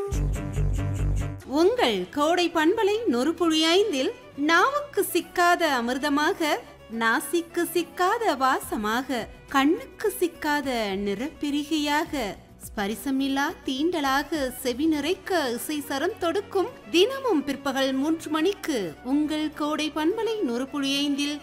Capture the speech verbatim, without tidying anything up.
உங்கள் கோடை பண்பலை நொறுபுழி ஐந்தில் நாவுக்கு சிக்காத அமிர்தமாக, நாசிக்கு சிக்காத வாசமாக, கண்ணுக்கு சிக்காத நிறப்பிரிகையாக, ஸ்பரிசமில்லா தீண்டலாக செவி நிறைக்க இசை சரம் தொடுக்கும் தினமும் பிற்பகல் மூன்று மணிக்கு உங்கள் கோடை பண்பலை நொறுபுழி ஐந்தில்